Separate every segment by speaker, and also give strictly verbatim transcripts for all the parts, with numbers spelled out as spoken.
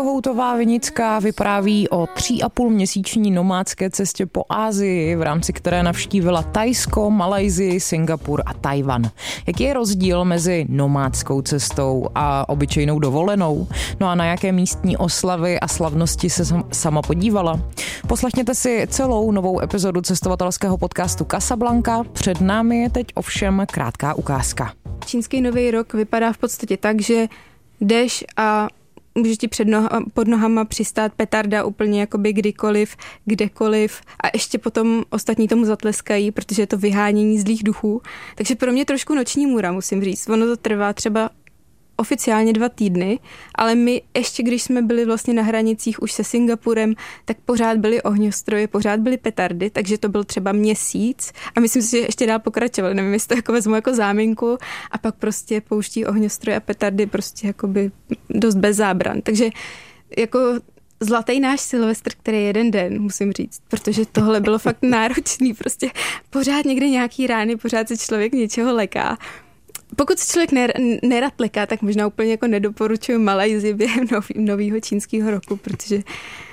Speaker 1: Houtová Vinická vypráví o tří a půl měsíční nomádské cestě po Asii, v rámci které navštívila Thajsko, Malajsii, Singapur a Tajvan. Jaký je rozdíl mezi nomádskou cestou a obyčejnou dovolenou? No a na jaké místní oslavy a slavnosti se sama podívala? Poslechněte si celou novou epizodu cestovatelského podcastu Casablanca. Před námi je teď ovšem krátká ukázka.
Speaker 2: Čínský nový rok vypadá v podstatě tak, že jdeš a může ti před noha, pod nohama přistát petarda úplně jakoby kdykoliv, kdekoliv a ještě potom ostatní tomu zatleskají, protože je to vyhánění zlých duchů. Takže pro mě trošku noční můra, musím říct. Ono to trvá třeba oficiálně dva týdny, ale my ještě, když jsme byli vlastně na hranicích už se Singapurem, tak pořád byly ohňostroje, pořád byly petardy, takže to byl třeba měsíc a myslím si, že ještě dál pokračovali. Nevím, jestli to jako vezmu jako záminku a pak prostě pouští ohňostroje a petardy prostě jakoby dost bez zábran. Takže jako zlatý náš Silvestr, který je jeden den, musím říct, protože tohle bylo fakt náročný, prostě pořád někde nějaký rány, pořád se člověk něčeho leká. Pokud se člověk nerad leká, tak možná úplně jako nedoporučuji Malajsii během nový, novýho čínského roku, protože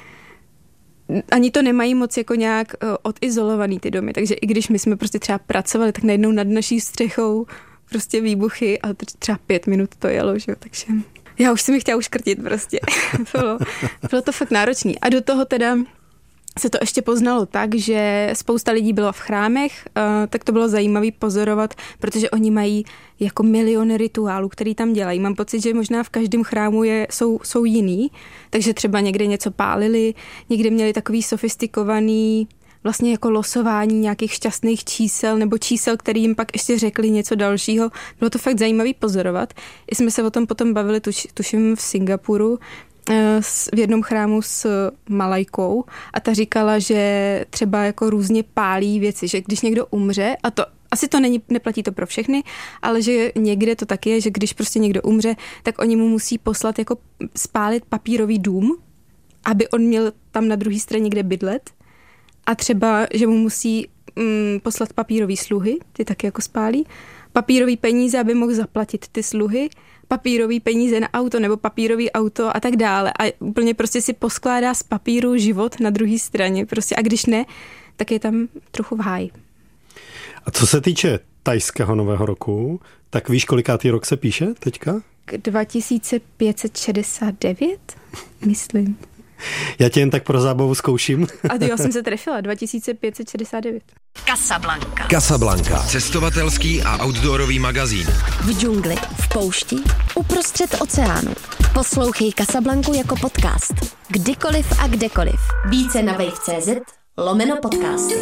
Speaker 2: ani to nemají moc jako nějak odizolovaný ty domy, takže i když my jsme prostě třeba pracovali, tak najednou nad naší střechou prostě výbuchy a třeba pět minut to jelo, že jo, takže já už jsem mi chtěla uškrtit prostě. bylo, bylo to fakt náročný. A do toho teda se to ještě poznalo tak, že spousta lidí bylo v chrámech, tak to bylo zajímavý pozorovat, protože oni mají jako miliony rituálů, který tam dělají. Mám pocit, že možná v každém chrámu je, jsou, jsou jiný, takže třeba někde něco pálili, někde měli takový sofistikovaný vlastně jako losování nějakých šťastných čísel nebo čísel, který jim pak ještě řekli něco dalšího. Bylo to fakt zajímavý pozorovat. I jsme se o tom potom bavili, tuš, tuším v Singapuru, v jednom chrámu s Malajkou a ta říkala, že třeba jako různě pálí věci, že když někdo umře, a to asi to není, neplatí to pro všechny, ale že někde to tak je, že když prostě někdo umře, tak oni mu musí poslat jako spálit papírový dům, aby on měl tam na druhé straně kde bydlet a třeba, že mu musí mm, poslat papírový sluhy, ty taky jako spálí, papírový peníze, aby mohl zaplatit ty sluhy, papírový peníze na auto nebo papírový auto a tak dále. A úplně prostě si poskládá z papíru život na druhé straně. Prostě a když ne, tak je tam trochu v háji.
Speaker 3: A co se týče thajského nového roku, tak víš, kolikátý rok se píše teďka?
Speaker 2: dva tisíce pět set šedesát devět, myslím.
Speaker 3: Já tě jen tak pro zábavu zkouším.
Speaker 2: A jo, jsem se trefila, dva tisíce pět set šedesát devět.
Speaker 4: Casablanca. Casablanca. Cestovatelský a outdoorový magazín.
Speaker 5: V džungli, v poušti, uprostřed oceánu. Poslouchej Casablancu jako podcast. Kdykoliv a kdekoliv. Více na wave tečka cé zet lomeno podcast.